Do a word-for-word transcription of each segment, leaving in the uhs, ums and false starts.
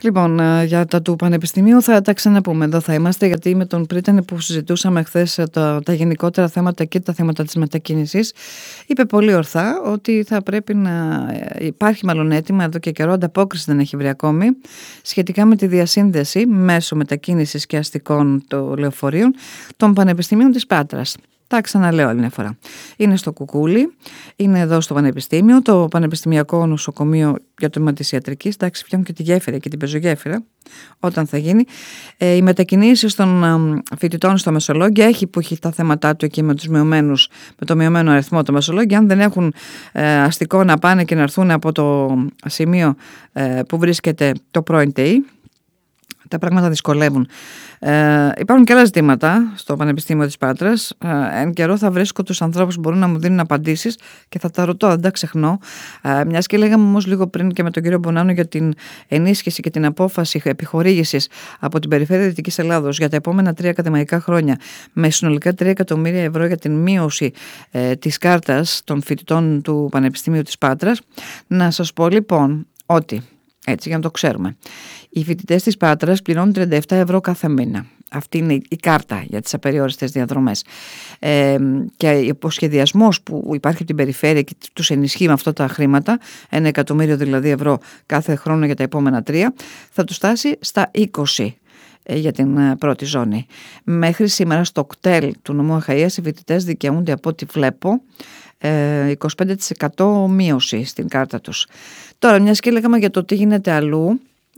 Λοιπόν, για τα του Πανεπιστημίου θα τα ξαναπούμε. Εδώ θα είμαστε, γιατί με τον Πρίτανη που συζητούσαμε χθες τα, τα γενικότερα θέματα και τα θέματα της μετακίνησης, είπε πολύ ορθά ότι θα πρέπει να υπάρχει μάλλον έτοιμα εδώ και καιρό, ανταπόκριση δεν έχει βρει ακόμη, σχετικά με τη διασύνδεση μέσω μετακίνησης και αστικών των λεωφορείων των Πανεπιστημίων της Πάτρας. Τα ξαναλέω άλλη μια φορά. Είναι στο Κουκούλι, είναι εδώ στο Πανεπιστήμιο, το Πανεπιστημιακό Νοσοκομείο για το τμήμα της Ιατρικής. Εντάξει, φτιάχνουν και τη γέφυρα και την πεζογέφυρα όταν θα γίνει. Ε, οι μετακινήσεις των ε, φοιτητών στο Μεσολόγγιο έχει που έχει τα θέματα του εκεί με, τους μειωμένους, με το μειωμένο αριθμό του Μεσολόγγιο. Αν δεν έχουν ε, αστικό να πάνε και να έρθουν από το σημείο ε, που βρίσκεται το πρώην ΤΕΙ, τα πράγματα δυσκολεύουν. Ε, υπάρχουν και άλλα ζητήματα στο Πανεπιστήμιο της Πάτρας. Ε, εν καιρό θα βρίσκω τους ανθρώπους που μπορούν να μου δίνουν απαντήσεις και θα τα ρωτώ, δεν τα ξεχνώ. Ε, μιας και λέγαμε όμως λίγο πριν και με τον κύριο Μπονάνο για την ενίσχυση και την απόφαση επιχορήγησης από την Περιφέρεια Δυτικής Ελλάδος για τα επόμενα τρία ακαδημαϊκά χρόνια με συνολικά τρία εκατομμύρια ευρώ για την μείωση ε, της κάρτας των φοιτητών του Πανεπιστημίου της Πάτρας. Να σας πω λοιπόν ότι, έτσι για να το ξέρουμε, οι φοιτητές της Πάτρας πληρώνουν τριάντα επτά ευρώ κάθε μήνα. Αυτή είναι η κάρτα για τις απεριόριστες διαδρομές. Ε, και ο σχεδιασμός που υπάρχει από την περιφέρεια και τους ενισχύει με αυτά τα χρήματα, ένα εκατομμύριο δηλαδή ευρώ κάθε χρόνο για τα επόμενα τρία, θα τους φτάσει στα είκοσι για την πρώτη ζώνη. Μέχρι σήμερα στο κτέλ του νομού Αχαΐας οι φοιτητές δικαιούνται, από ό,τι βλέπω, είκοσι πέντε τοις εκατό μείωση στην κάρτα τους. Τώρα, μιας και λέγαμε για το τι γίνεται αλλού,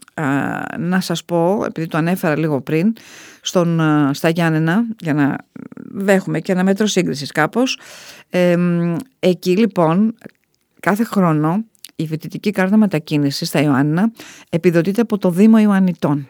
να σας πω, επειδή το ανέφερα λίγο πριν, στον, στα Γιάννενα, για να δέχουμε και ένα μέτρο σύγκρισης κάπως, ε, εκεί λοιπόν κάθε χρόνο η φοιτητική κάρτα μετακίνησης στα Ιωάννινα επιδοτείται από το Δήμο Ιωαννιτών.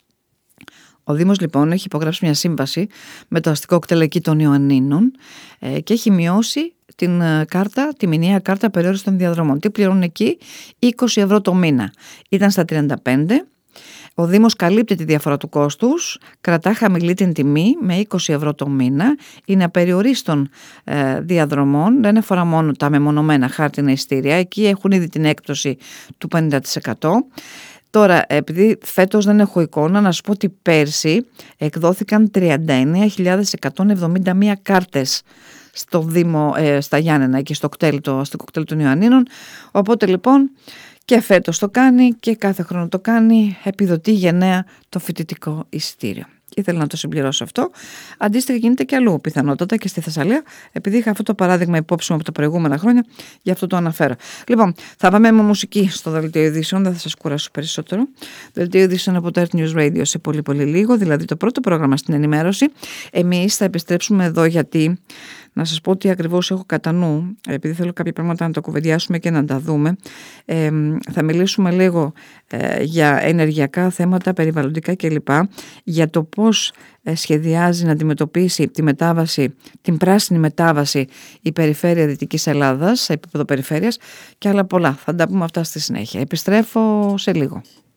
Ο Δήμος λοιπόν έχει υπογράψει μια σύμβαση με το αστικό κτέλ εκεί των Ιωαννίνων ε, και έχει μειώσει την κάρτα, τη μηνιαία κάρτα περιόριστων διαδρομών. Τι πληρώνουν εκεί? είκοσι ευρώ το μήνα. Ήταν στα τριάντα πέντε. Ο Δήμος καλύπτει τη διαφορά του κόστους, κρατά χαμηλή την τιμή με είκοσι ευρώ το μήνα. Είναι απεριορίστων ε, διαδρομών, δεν αφορά μόνο τα μεμονωμένα χάρτινα εισιτήρια. Εκεί έχουν ήδη την έκπτωση του πενήντα τοις εκατό. Τώρα, επειδή φέτος δεν έχω εικόνα, να σου πω ότι πέρσι εκδόθηκαν τριάντα εννέα χιλιάδες εκατόν εβδομήντα μία κάρτες στο Δήμο, ε, στα Γιάννενα και στο κτέλ, το αστικό κτέλ των Ιωαννίνων. Οπότε λοιπόν και φέτος το κάνει και κάθε χρόνο το κάνει, επιδοτεί γενναία το φοιτητικό εισιτήριο. Ήθελα να το συμπληρώσω αυτό. Αντίστοιχα γίνεται και αλλού πιθανότατα και στη Θεσσαλία, επειδή είχα αυτό το παράδειγμα υπόψη μου από τα προηγούμενα χρόνια, γι' αυτό το αναφέρω. Λοιπόν, θα πάμε με μουσική στο Δελτίο Ειδήσεων, δεν θα σας κουράσω περισσότερο. Δελτίο Ειδήσεων από το Earth News Radio σε πολύ πολύ λίγο, δηλαδή το πρώτο πρόγραμμα στην ενημέρωση. Εμείς θα επιστρέψουμε εδώ, γιατί να σας πω ότι ακριβώς έχω κατά νου, επειδή θέλω κάποια πράγματα να τα κουβεντιάσουμε και να τα δούμε. Ε, θα μιλήσουμε λίγο ε, για ενεργειακά θέματα, περιβαλλοντικά κλπ. Για το πώς ε, σχεδιάζει να αντιμετωπίσει τη μετάβαση, την πράσινη μετάβαση η Περιφέρεια Δυτικής Ελλάδας σε επίπεδο περιφέρειας και άλλα πολλά. Θα τα πούμε αυτά στη συνέχεια. Επιστρέφω σε λίγο.